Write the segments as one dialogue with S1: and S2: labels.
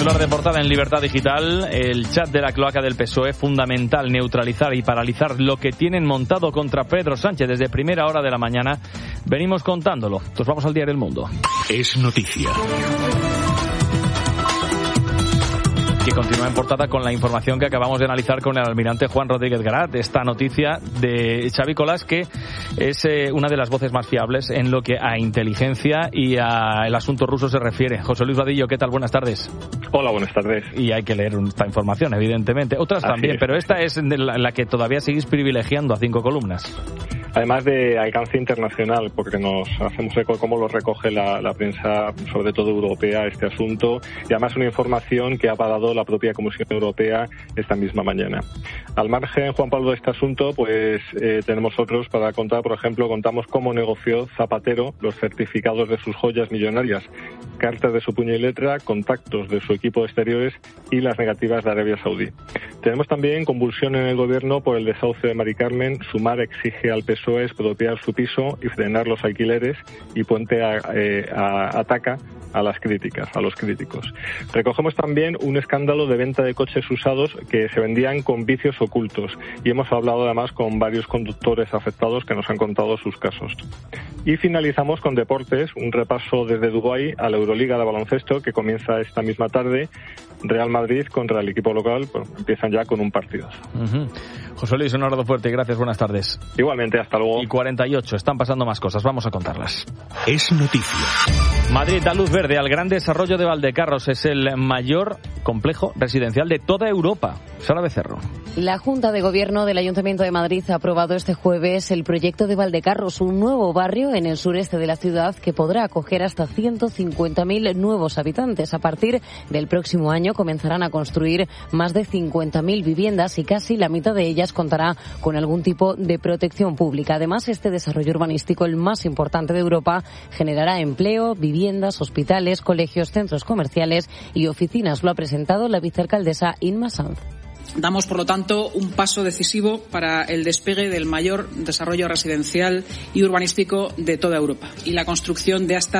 S1: Titular de portada en Libertad Digital, el chat de la cloaca del PSOE, fundamental neutralizar y paralizar lo que tienen montado contra Pedro Sánchez desde primera hora de la mañana. Venimos contándolo. Pues vamos al diario El Mundo.
S2: Es noticia.
S1: Que continúa en portada con la información que acabamos de analizar con el almirante Juan Rodríguez Garat. Esta noticia de Xavi Colás, que es una de las voces más fiables en lo que a inteligencia y a el asunto ruso se refiere. José Luis Vadillo, ¿qué tal? Buenas tardes.
S3: Hola, buenas tardes.
S1: Y hay que leer esta información, evidentemente. Otras también, pero esta es la que todavía seguís privilegiando a 5 columnas.
S3: Además de alcance internacional, porque nos hacemos eco de cómo lo recoge la prensa, sobre todo europea, este asunto, y además una información que ha parado la propia Comisión Europea esta misma mañana. Al margen, Juan Pablo, de este asunto, pues tenemos otros para contar. Por ejemplo, contamos cómo negoció Zapatero los certificados de sus joyas millonarias, cartas de su puño y letra, contactos de su equipo de exteriores y las negativas de Arabia Saudí. Tenemos también convulsión en el gobierno por el desahucio de Mari Carmen. Sumar exige al PSOE expropiar su piso y frenar los alquileres, y Puente ataca a las críticas, a los críticos. Recogemos también un escándalo de venta de coches usados que se vendían con vicios ocultos, y hemos hablado además con varios conductores afectados que nos han contado sus casos. Y finalizamos con deportes, un repaso desde Dubái a la Euroliga de baloncesto que comienza esta misma tarde. Real Madrid contra el equipo local, pues empiezan ya con un partido.
S1: José Luis, un abrazo fuerte y gracias, buenas tardes.
S3: Igualmente, hasta luego.
S1: Y 48, están pasando más cosas, vamos a contarlas.
S2: Es noticia.
S1: Madrid da luz verde al gran desarrollo de Valdecarros. Es el mayor complejo residencial de toda Europa. Sara Becerro.
S4: La Junta de Gobierno del Ayuntamiento de Madrid ha aprobado este jueves el proyecto de Valdecarros, un nuevo barrio en el sureste de la ciudad que podrá acoger hasta 150.000 nuevos habitantes. A partir del próximo año comenzarán a construir más de 50.000 viviendas y casi la mitad de ellas contará con algún tipo de protección pública. Además, este desarrollo urbanístico, el más importante de Europa, generará empleo, viviendas, hospitales, colegios, centros comerciales y oficinas. Lo ha presentado la vicealcaldesa Inma Sanz.
S5: Damos, por lo tanto, un paso decisivo para el despegue del mayor desarrollo residencial y urbanístico de toda Europa y la construcción de hasta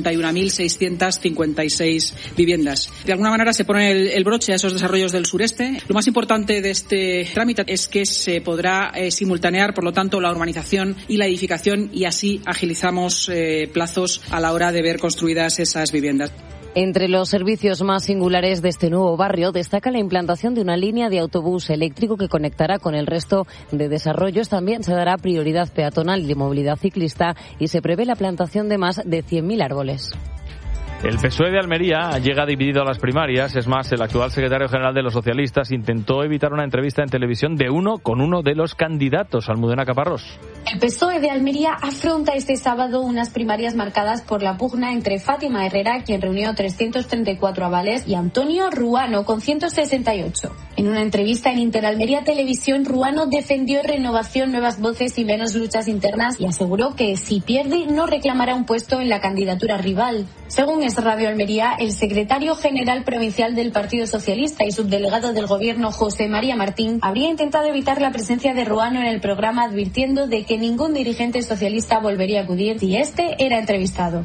S5: 51.656 viviendas. De alguna manera se pone el broche a esos desarrollos del sureste. Lo más importante de este trámite es que se podrá simultanear, por lo tanto, la urbanización y la edificación, y así agilizamos plazos a la hora de ver construidas esas viviendas.
S4: Entre los servicios más singulares de este nuevo barrio destaca la implantación de una línea de autobús eléctrico que conectará con el resto de desarrollos. También se dará prioridad peatonal y de movilidad ciclista y se prevé la plantación de más de 100.000 árboles.
S1: El PSOE de Almería llega dividido a las primarias. Es más, el actual secretario general de los socialistas intentó evitar una entrevista en televisión con uno de los candidatos, Almudena Caparrós.
S6: El PSOE de Almería afronta este sábado unas primarias marcadas por la pugna entre Fátima Herrera, quien reunió 334 avales, y Antonio Ruano, con 168. En una entrevista en Interalmería Televisión, Ruano defendió renovación, nuevas voces y menos luchas internas, y aseguró que si pierde no reclamará un puesto en la candidatura rival. Según Es Radio Almería, el secretario general provincial del Partido Socialista y subdelegado del Gobierno, José María Martín, habría intentado evitar la presencia de Ruano en el programa, advirtiendo de que ningún dirigente socialista volvería a acudir si este era entrevistado.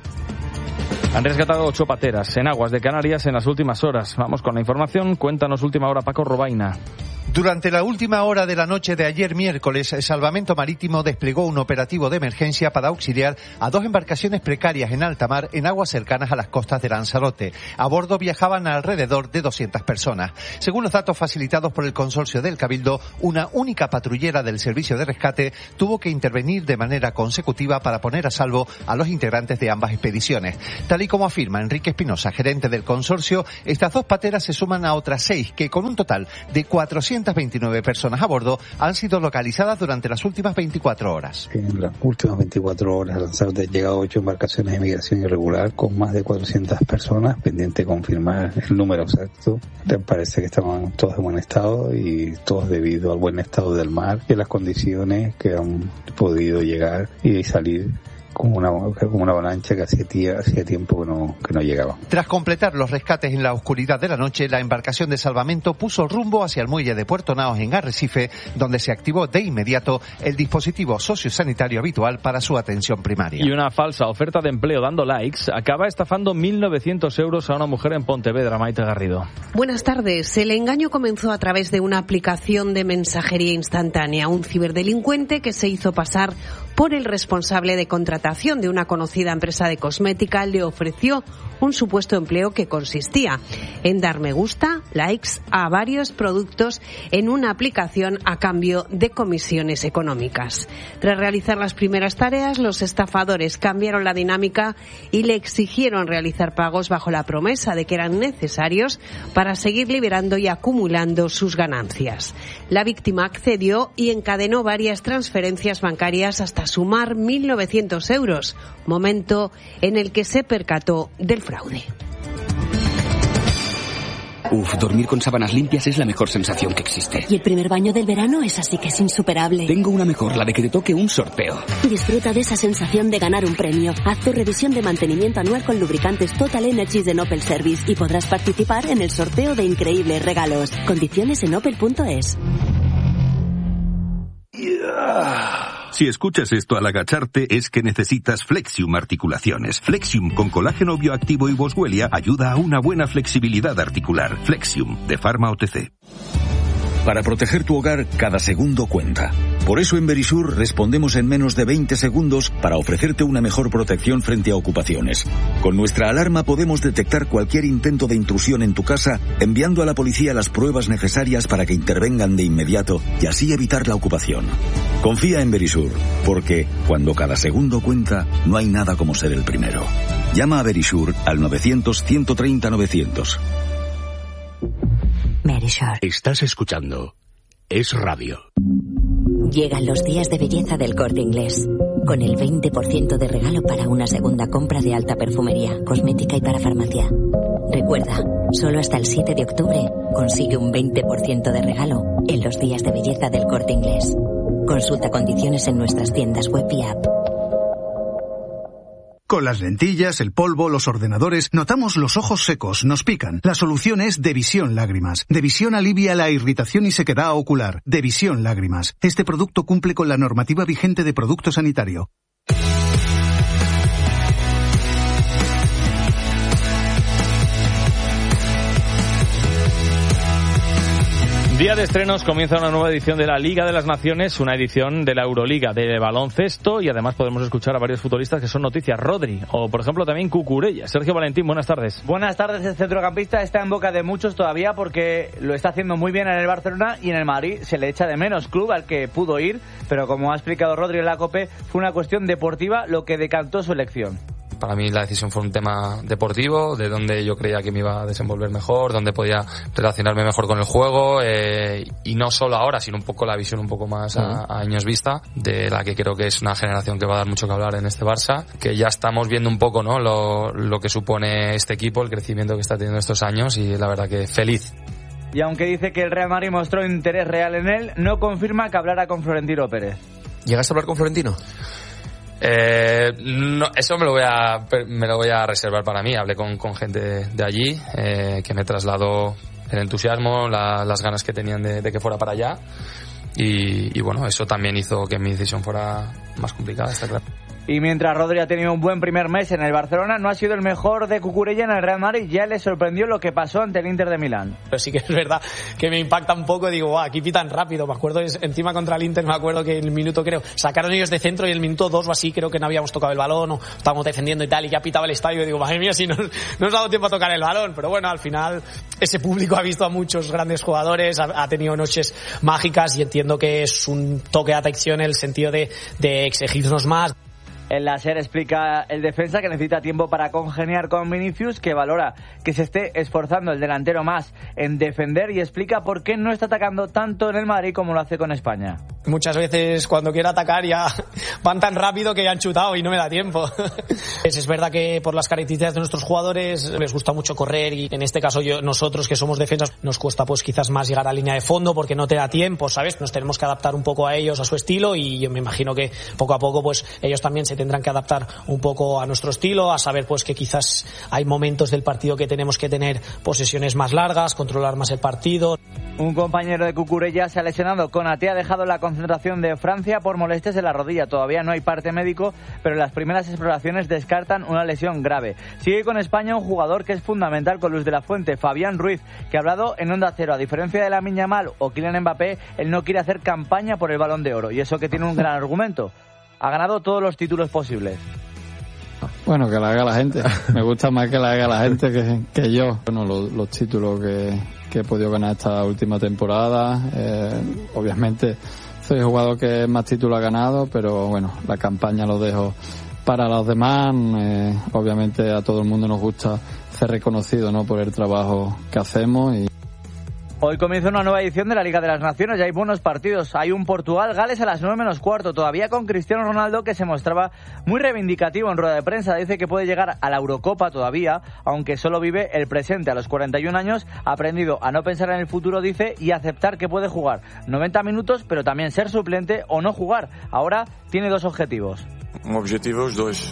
S1: Han rescatado 8 pateras en aguas de Canarias en las últimas horas. Vamos con la información. Cuéntanos última hora, Paco Robaina.
S7: Durante la última hora de la noche de ayer miércoles, Salvamento Marítimo desplegó un operativo de emergencia para auxiliar a 2 embarcaciones precarias en alta mar en aguas cercanas a las costas de Lanzarote. A bordo viajaban alrededor de 200 personas. Según los datos facilitados por el consorcio del Cabildo, una única patrullera del servicio de rescate tuvo que intervenir de manera consecutiva para poner a salvo a los integrantes de ambas expediciones. Tal y como afirma Enrique Espinosa, gerente del consorcio, estas 2 pateras se suman a otras 6 que, con un total de 429 personas a bordo, han sido localizadas durante las últimas 24 horas.
S8: En las últimas 24 horas a Lanzarote han llegado 8 embarcaciones de migración irregular con más de 400 personas, pendiente de confirmar el número exacto. Parece que estaban todos en buen estado, y todos debido al buen estado del mar y a las condiciones que han podido llegar y salir como una avalancha que hacía tiempo que no llegaba.
S7: Tras completar los rescates en la oscuridad de la noche, la embarcación de salvamento puso rumbo hacia el muelle de Puerto Naos en Arrecife, donde se activó de inmediato el dispositivo sociosanitario habitual para su atención primaria.
S1: Y una falsa oferta de empleo dando likes acaba estafando 1.900 euros a una mujer en Pontevedra. Maite Garrido.
S9: Buenas tardes. El engaño comenzó a través de una aplicación de mensajería instantánea. Un ciberdelincuente que se hizo pasar por el responsable de contratación de una conocida empresa de cosmética le ofreció un supuesto empleo que consistía en dar me gusta, likes a varios productos en una aplicación a cambio de comisiones económicas. Tras realizar las primeras tareas, los estafadores cambiaron la dinámica y le exigieron realizar pagos bajo la promesa de que eran necesarios para seguir liberando y acumulando sus ganancias. La víctima accedió y encadenó varias transferencias bancarias hasta sumar 1.900 euros, momento en el que se percató del fraude.
S10: Dormir con sábanas limpias es la mejor sensación que existe.
S11: Y el primer baño del verano es así que es insuperable.
S10: Tengo una mejor, la de que te toque un sorteo.
S11: Disfruta de esa sensación de ganar un premio. Haz tu revisión de mantenimiento anual con lubricantes Total Energies de Opel Service y podrás participar en el sorteo de increíbles regalos. Condiciones en opel.es.
S2: Si escuchas esto al agacharte es que necesitas Flexium Articulaciones. Flexium con colágeno bioactivo y boswellia ayuda a una buena flexibilidad articular. Flexium de Pharma OTC.
S12: Para proteger tu hogar, cada segundo cuenta. Por eso en Verisur respondemos en menos de 20 segundos para ofrecerte una mejor protección frente a ocupaciones. Con nuestra alarma podemos detectar cualquier intento de intrusión en tu casa, enviando a la policía las pruebas necesarias para que intervengan de inmediato y así evitar la ocupación. Confía en Verisur, porque cuando cada segundo cuenta, no hay nada como ser el primero. Llama a Verisur al 900-130-900.
S2: Verisur. Estás escuchando Es Radio.
S13: Llegan los días de belleza del Corte Inglés, con el 20% de regalo para una segunda compra de alta perfumería, cosmética y para farmacia. Recuerda, solo hasta el 7 de octubre consigue un 20% de regalo en los días de belleza del Corte Inglés. Consulta condiciones en nuestras tiendas web y app.
S14: Con las lentillas, el polvo, los ordenadores, notamos los ojos secos, nos pican. La solución es Devisión Lágrimas. Devisión alivia la irritación y sequedad ocular. Devisión Lágrimas. Este producto cumple con la normativa vigente de producto sanitario.
S1: Día de estrenos, comienza una nueva edición de la Liga de las Naciones, una edición de la Euroliga de baloncesto y además podemos escuchar a varios futbolistas que son noticias. Rodri o, por ejemplo, también Cucurella. Sergio Valentín, buenas tardes.
S15: Buenas tardes. El centrocampista está en boca de muchos todavía porque lo está haciendo muy bien en el Barcelona y en el Madrid se le echa de menos, club al que pudo ir, pero como ha explicado Rodri en la COPE, fue una cuestión deportiva lo que decantó su elección.
S16: Para mí la decisión fue un tema deportivo, de donde yo creía que me iba a desenvolver mejor, donde podía relacionarme mejor con el juego y no solo ahora, sino un poco la visión un poco más a años vista, de la que creo que es una generación que va a dar mucho que hablar en este Barça, que ya estamos viendo un poco, ¿no?, lo que supone este equipo, el crecimiento que está teniendo estos años y la verdad que feliz.
S15: Y aunque dice que el Real Madrid mostró interés real en él, no confirma que hablara con Florentino Pérez.
S17: ¿Llegaste a hablar con Florentino?
S16: No, eso me lo voy a reservar para mí. Hablé con gente de allí que me trasladó el entusiasmo, las ganas que tenían de que fuera para allá y bueno, eso también hizo que mi decisión fuera más complicada, está claro.
S15: Y mientras Rodri ha tenido un buen primer mes en el Barcelona, no ha sido el mejor de Cucurella en el Real Madrid. Ya le sorprendió lo que pasó ante el Inter de Milán.
S17: Pero sí que es verdad que me impacta un poco. Digo, aquí pitan rápido. Me acuerdo, encima contra el Inter, me acuerdo que en el minuto, creo, sacaron ellos de centro y el minuto 2 o así, creo que no habíamos tocado el balón o estábamos defendiendo y tal, y ya pitaba el estadio. Y digo, madre mía, si no nos ha dado tiempo a tocar el balón. Pero bueno, al final, ese público ha visto a muchos grandes jugadores, ha tenido noches mágicas y entiendo que es un toque de atención en el sentido de exigirnos más.
S15: En la SER explica el defensa que necesita tiempo para congeniar con Vinicius, que valora que se esté esforzando el delantero más en defender y explica por qué no está atacando tanto en el Madrid como lo hace con España.
S17: Muchas veces cuando quiero atacar ya van tan rápido que ya han chutado y no me da tiempo. Es verdad que por las características de nuestros jugadores les gusta mucho correr y en este caso nosotros que somos defensas nos cuesta pues quizás más llegar a línea de fondo porque no te da tiempo, ¿sabes? Nos tenemos que adaptar un poco a ellos, a su estilo, y yo me imagino que poco a poco pues ellos también se tendrán que adaptar un poco a nuestro estilo, a saber pues que quizás hay momentos del partido que tenemos que tener posesiones más largas, controlar más el partido.
S15: Un compañero de Cucurella se ha lesionado. Konaté ha dejado la concentración de Francia por molestias en la rodilla. Todavía no hay parte médico, pero las primeras exploraciones descartan una lesión grave. Sigue con España un jugador que es fundamental con Luis de la Fuente, Fabián Ruiz, que ha hablado en Onda Cero. A diferencia de Lamine Yamal o Kylian Mbappé, él no quiere hacer campaña por el Balón de Oro. Y eso que tiene un gran argumento. Ha ganado todos los títulos posibles.
S18: Bueno, que la haga la gente. Me gusta más que la haga la gente que yo. Bueno, los títulos que he podido ganar esta última temporada. Obviamente soy el jugador que más títulos ha ganado, pero bueno, la campaña lo dejo para los demás. Obviamente a todo el mundo nos gusta ser reconocido, ¿no?, por el trabajo que hacemos.
S15: Hoy comienza una nueva edición de la Liga de las Naciones y hay buenos partidos. Hay un Portugal-Gales a las 9:15, todavía con Cristiano Ronaldo, que se mostraba muy reivindicativo en rueda de prensa. Dice que puede llegar a la Eurocopa todavía, aunque solo vive el presente. A los 41 años ha aprendido a no pensar en el futuro, dice, y aceptar que puede jugar 90 minutos, pero también ser suplente o no jugar. Ahora tiene dos objetivos.
S19: Um objetivo, os dois.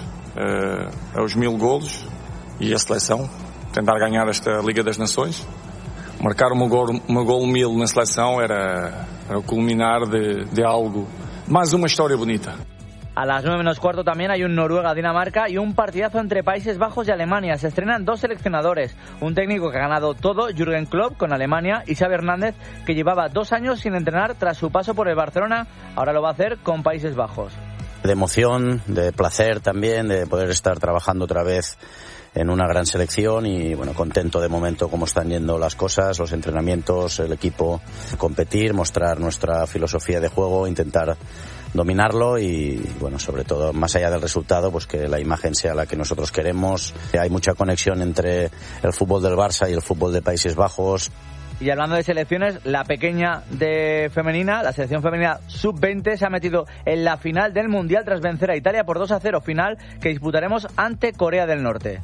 S19: Os 1000 golos e a seleção. Tentar ganhar esta Liga das Nações. Marcar uma gol 1000 na seleção era o culminar de algo, mais uma história bonita.
S15: A las 9:15 también hay un Noruega-Dinamarca y un partidazo entre Países Bajos y Alemania. Se estrenan dos seleccionadores, un técnico que ha ganado todo, Jürgen Klopp, con Alemania, y Xavi Hernández, que llevaba 2 años sin entrenar tras su paso por el Barcelona. Ahora lo va a hacer con Países Bajos.
S20: De emoción, de placer también, de poder estar trabajando otra vez en una gran selección y bueno, contento de momento cómo están yendo las cosas, los entrenamientos, el equipo, competir, mostrar nuestra filosofía de juego, intentar dominarlo y bueno, sobre todo más allá del resultado, pues que la imagen sea la que nosotros queremos. Hay mucha conexión entre el fútbol del Barça y el fútbol de Países Bajos.
S15: Y hablando de selecciones, la pequeña de femenina, la selección femenina sub-20 se ha metido en la final del Mundial tras vencer a Italia por 2-0, final que disputaremos ante Corea del Norte.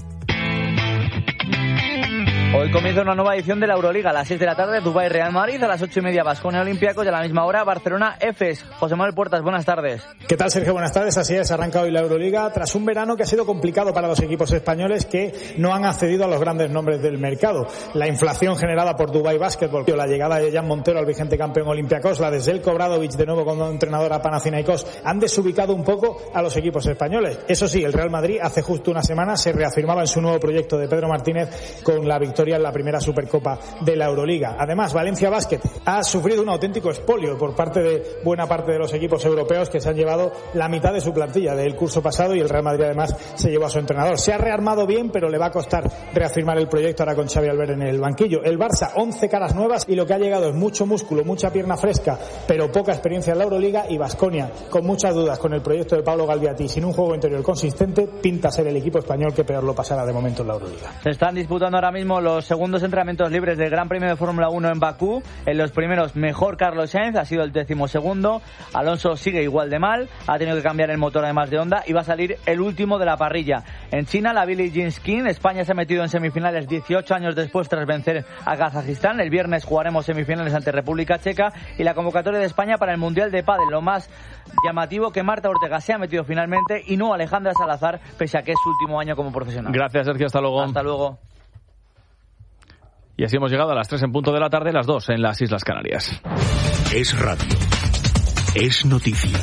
S15: Hoy comienza una nueva edición de la Euroliga a las 6 de la tarde, Dubái Real Madrid, a las 8:30 Baskonia Olympiacos y a la misma hora Barcelona Efes. José Manuel Puertas, buenas tardes.
S21: ¿Qué tal, Sergio? Buenas tardes. Así es, arranca hoy la Euroliga tras un verano que ha sido complicado para los equipos españoles que no han accedido a los grandes nombres del mercado. La inflación generada por Dubái Basketball, la llegada de Jan Montero al vigente campeón Olympiacos, la de Željko Obradović de nuevo como entrenador a Panathinaikos, han desubicado un poco a los equipos españoles. Eso sí, el Real Madrid hace justo una semana se reafirmaba en su nuevo proyecto de Pedro Martínez con la victoria en la primera Supercopa de la Euroliga. Además, Valencia Basket ha sufrido un auténtico expolio por parte de buena parte de los equipos europeos que se han llevado la mitad de su plantilla del curso pasado y el Real Madrid además se llevó a su entrenador. Se ha rearmado bien, pero le va a costar reafirmar el proyecto ahora con Xavi Albert en el banquillo. El Barça, 11 caras nuevas y lo que ha llegado es mucho músculo, mucha pierna fresca, pero poca experiencia en la Euroliga, y Baskonia, con muchas dudas con el proyecto de Pablo Galviati, sin un juego interior consistente, pinta ser el equipo español que peor lo pasará de momento en la Euroliga.
S15: Se están disputando ahora mismo los segundos entrenamientos libres del Gran Premio de Fórmula 1 en Bakú. En los primeros, mejor Carlos Sainz, ha sido el 12º. Alonso sigue igual de mal, ha tenido que cambiar el motor además de Honda y va a salir el último de la parrilla. En China, la Billie Jean King, España se ha metido en semifinales 18 años después tras vencer a Kazajistán. El viernes jugaremos semifinales ante República Checa y la convocatoria de España para el Mundial de Pádel. Lo más llamativo, que Marta Ortega se ha metido finalmente y no Alejandra Salazar, pese a que es su último año como profesional.
S1: Gracias, Sergio, hasta luego.
S15: Hasta luego.
S1: Y así hemos llegado a las 3 en punto de la tarde, las 2 en las Islas Canarias.
S2: Es radio. Es noticia.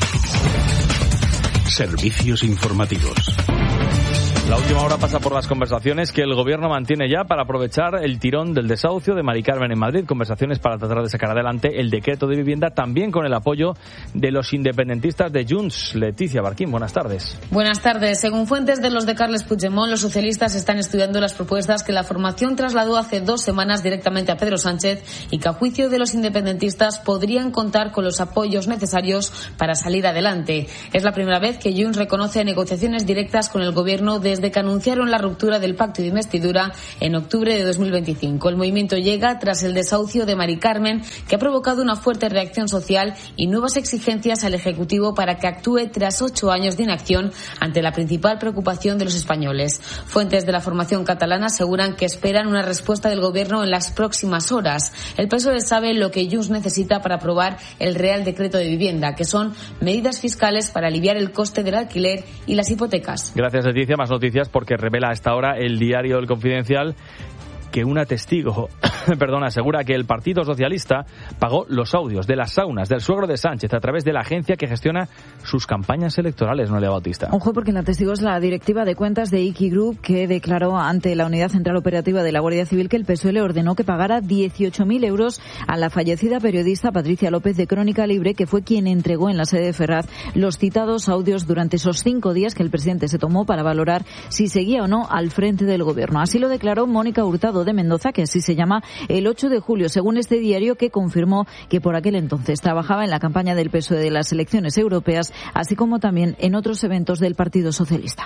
S2: Servicios informativos.
S1: La última hora pasa por las conversaciones que el gobierno mantiene ya para aprovechar el tirón del desahucio de Mari Carmen en Madrid. Conversaciones para tratar de sacar adelante el decreto de vivienda, también con el apoyo de los independentistas de Junts. Leticia Barquín, buenas tardes.
S22: Buenas tardes. Según fuentes de los de Carles Puigdemont, los socialistas están estudiando las propuestas que la formación trasladó hace 2 semanas directamente a Pedro Sánchez y que a juicio de los independentistas podrían contar con los apoyos necesarios para salir adelante. Es la primera vez que Junts reconoce negociaciones directas con el gobierno desde desde que anunciaron la ruptura del pacto de investidura en octubre de 2025. El movimiento llega tras el desahucio de Mari Carmen, que ha provocado una fuerte reacción social y nuevas exigencias al Ejecutivo para que actúe tras 8 años de inacción ante la principal preocupación de los españoles. Fuentes de la formación catalana aseguran que esperan una respuesta del Gobierno en las próximas horas. El PSOE sabe lo que Junts necesita para aprobar el Real Decreto de Vivienda, que son medidas fiscales para aliviar el coste del alquiler y las hipotecas.
S1: Gracias, Leticia. Más noticias porque revela a esta hora el diario El Confidencial que una testigo asegura que el Partido Socialista pagó los audios de las saunas del suegro de Sánchez a través de la agencia que gestiona sus campañas electorales, Noelia Bautista.
S3: Ojo, porque la testigo es la directiva de cuentas de Iki Group, que declaró ante la Unidad Central Operativa de la Guardia Civil que el PSOE le ordenó que pagara 18.000 euros a la fallecida periodista Patricia López de Crónica Libre, que fue quien entregó en la sede de Ferraz los citados audios durante esos 5 días que el presidente se tomó para valorar si seguía o no al frente del Gobierno. Así lo declaró Mónica Hurtado de Mendoza, que así se llama, el 8 de julio, según este diario, que confirmó que por aquel entonces trabajaba en la campaña del PSOE de las elecciones europeas, así como también en otros eventos del Partido Socialista.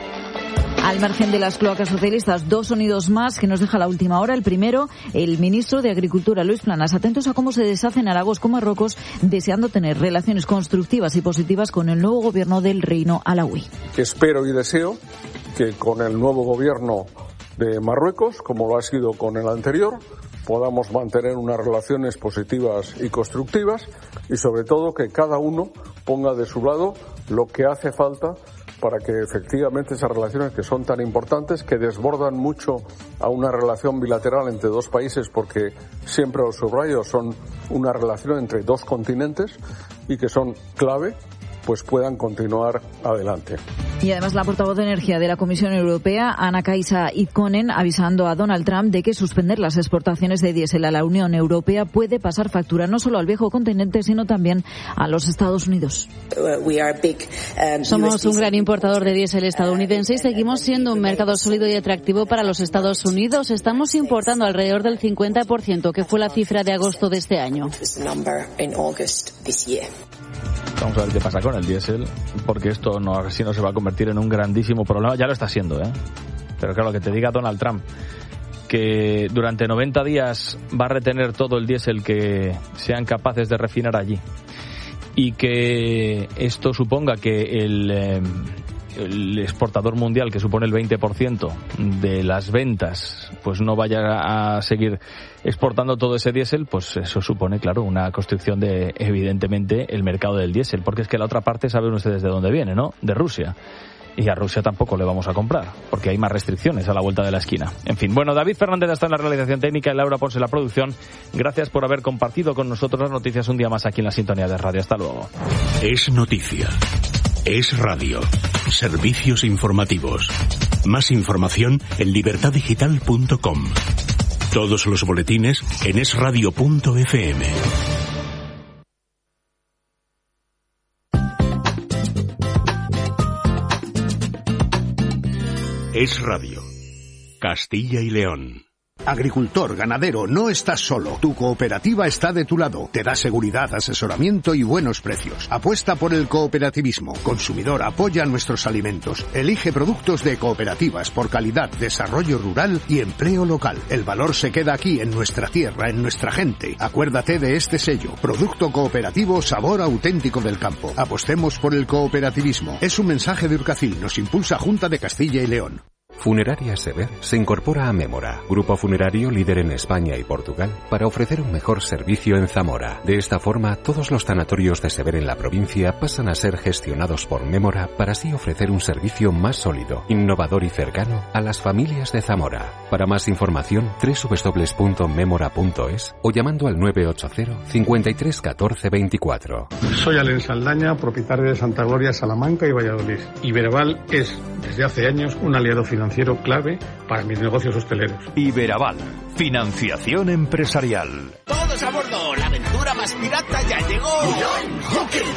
S3: Al margen de las cloacas socialistas, 2 sonidos más que nos deja la última hora. El primero, el ministro de Agricultura, Luis Planas, atentos a cómo se deshacen Aragos con Marruecos, deseando tener relaciones constructivas y positivas con el nuevo gobierno del Reino Alauí.
S5: Espero y deseo que con el nuevo gobierno de Marruecos, como lo ha sido con el anterior, podamos mantener unas relaciones positivas y constructivas y sobre todo que cada uno ponga de su lado lo que hace falta para que efectivamente esas relaciones que son tan importantes, que desbordan mucho a una relación bilateral entre 2 países, porque siempre lo subrayo, son una relación entre 2 continentes y que son clave, pues puedan continuar adelante.
S3: Y además la portavoz de Energía de la Comisión Europea, Anna-Kaisa Ikonen, avisando a Donald Trump de que suspender las exportaciones de diésel a la Unión Europea puede pasar factura no solo al viejo continente, sino también a los Estados Unidos.
S23: Somos un gran importador de diésel estadounidense y seguimos siendo un mercado sólido y atractivo para los Estados Unidos. Estamos importando alrededor del 50%, que fue la cifra de agosto de este año.
S1: Vamos a ver qué pasa con el diésel, porque esto si no se va a convertir en un grandísimo problema. Ya lo está siendo, ¿eh? Pero claro, que te diga Donald Trump que durante 90 días va a retener todo el diésel que sean capaces de refinar allí, y que esto suponga que el exportador mundial, que supone el 20% de las ventas, pues no vaya a seguir exportando todo ese diésel, pues eso supone, claro, una constricción de, evidentemente, el mercado del diésel, porque es que la otra parte, saben ustedes de dónde viene, ¿no? De Rusia. Y a Rusia tampoco le vamos a comprar, porque hay más restricciones a la vuelta de la esquina. En fin, bueno, David Fernández está en la realización técnica y Laura Ponce en la producción. Gracias por haber compartido con nosotros las noticias un día más aquí en la sintonía de radio. Hasta luego.
S24: Es noticia. Es radio. Servicios informativos. Más información en libertaddigital.com. Todos los boletines en esradio.fm. Es radio. Castilla y León.
S25: Agricultor, ganadero, no estás solo. Tu cooperativa está de tu lado. Te da seguridad, asesoramiento y buenos precios. Apuesta por el cooperativismo. Consumidor, apoya nuestros alimentos. Elige productos de cooperativas por calidad, desarrollo rural y empleo local. El valor se queda aquí, en nuestra tierra, en nuestra gente. Acuérdate de este sello. Producto cooperativo, sabor auténtico del campo. Apostemos por el cooperativismo. Es un mensaje de Urcacil. Nos impulsa Junta de Castilla y León.
S26: Funeraria Sever se incorpora a Mémora, grupo funerario líder en España y Portugal, para ofrecer un mejor servicio en Zamora. De esta forma, todos los tanatorios de Sever en la provincia pasan a ser gestionados por Mémora para así ofrecer un servicio más sólido, innovador y cercano a las familias de Zamora. Para más información, www.memora.es o llamando al 980 53 14 24.
S27: Soy Alen Saldaña, propietario de Santa Gloria, Salamanca y Valladolid. Iberaval es, desde hace años, un aliado financiero clave para mis negocios hosteleros.
S24: Iberaval, financiación empresarial.
S28: ¡Todos a bordo! ¡La aventura más pirata ya llegó!